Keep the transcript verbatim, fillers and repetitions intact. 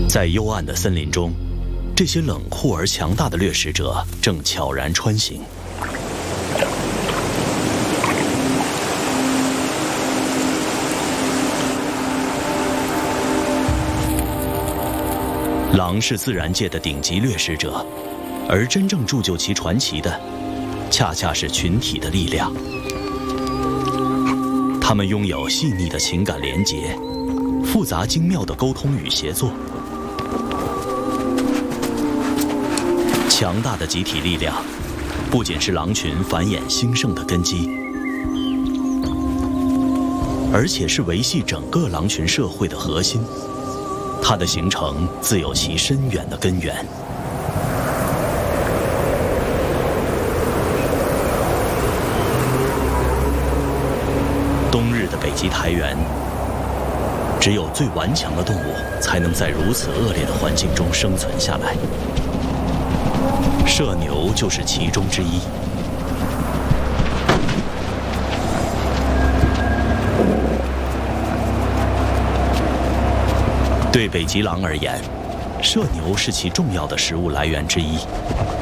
在幽暗的森林中，这些冷酷而强大的掠食者正悄然穿行。狼是自然界的顶级掠食者，而真正铸就其传奇的，恰恰是群体的力量。他们拥有细腻的情感连结，复杂精妙的沟通与协作。强大的集体力量，不仅是狼群繁衍兴盛的根基，而且是维系整个狼群社会的核心。它的形成自有其深远的根源。冬日的北极苔原，只有最顽强的动物才能在如此恶劣的环境中生存下来。射牛就是其中之一。对北极狼而言，射牛是其重要的食物来源之一。